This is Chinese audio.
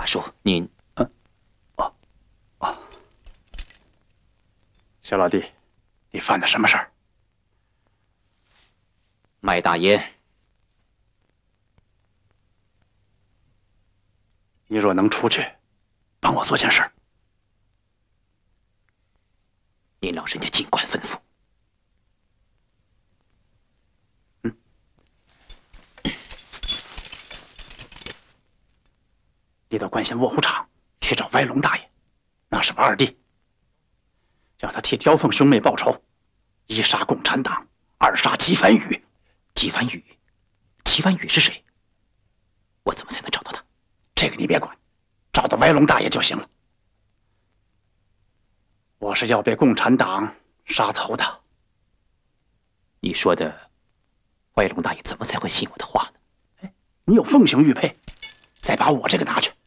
大叔，您， 小老弟，你犯的什么事儿？ 卖大烟。 你若能出去，帮我做件事， 您老人家尽管吩咐。 你到关县卧虎场去找歪龙大爷，那是我二弟，叫他替刁凤兄妹报仇，一杀共产党，二杀齐凡宇。 齐凡宇，齐凡宇是谁？我怎么才能找到他？ 这个你别管，找到歪龙大爷就行了。我是要被共产党杀头的。 你说的歪龙大爷怎么才会信我的话呢？ 你有凤行玉佩，再把我这个拿去。